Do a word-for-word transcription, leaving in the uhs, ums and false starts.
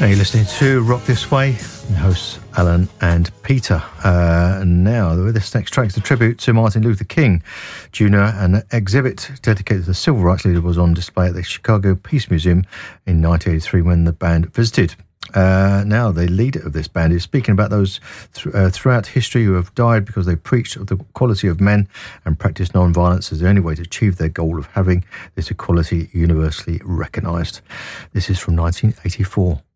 Now you're listening to Rock This Way, and hosts Alan and Peter. Uh, and now, this next track is a tribute to Martin Luther King Junior An exhibit dedicated to the civil rights leader was on display at the Chicago Peace Museum in nineteen eighty-three when the band visited. Uh, now, the leader of this band is speaking about those th- uh, throughout history who have died because they preached of the equality of men and practiced non-violence as the only way to achieve their goal of having this equality universally recognised. This is from nineteen eighty-four.